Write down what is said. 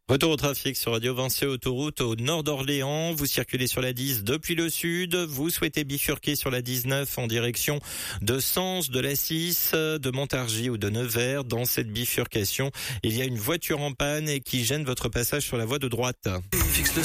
Retour au trafic sur Radio Vinci Autoroute au nord d'Orléans. Vous circulez sur la 10 depuis le sud. Vous souhaitez bifurquer sur la 19 en direction de Sens, de la 6, de Montargis ou de Nevers. Dans cette bifurcation, il y a une voiture en panne et qui gêne votre passage sur la voie de droite. Fixe le